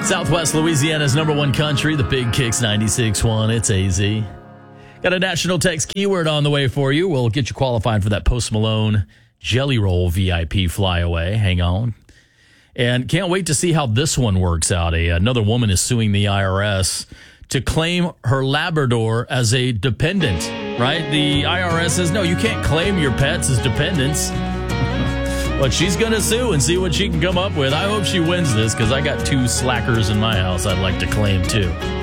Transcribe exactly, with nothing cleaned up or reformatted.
Southwest Louisiana's number one country, the Big Kicks ninety-six point one. It's A Z. Got a national text keyword on the way for you. We'll get you qualified for that Post Malone Jelly Roll V I P flyaway. Hang on. And can't wait to see how this one works out. A, another woman is suing the I R S to claim her Labrador as a dependent, right? The I R S says, no, you can't claim your pets as dependents. But she's going to sue and see what she can come up with. I hope she wins this because I got two slackers in my house I'd like to claim too.